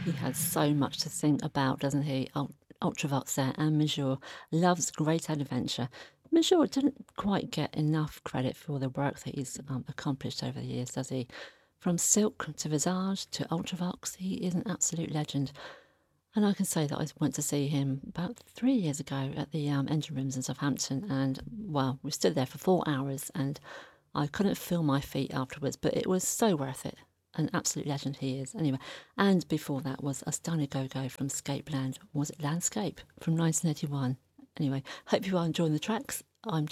He has so much to think about, doesn't he? Ultravox there, and Monsieur loves great adventure. Monsieur didn't quite get enough credit for the work that he's accomplished over the years, does he? From Silk to Visage to Ultravox, he is an absolute legend. And I can say that I went to see him about 3 years ago at the engine rooms in Southampton, and well, we stood there for 4 hours, and I couldn't feel my feet afterwards, but it was so worth it. An absolute legend he is. Anyway, and before that was Astana Go-Go from Scapeland. Was it Landscape from 1981? Anyway, hope you are enjoying the tracks. I'm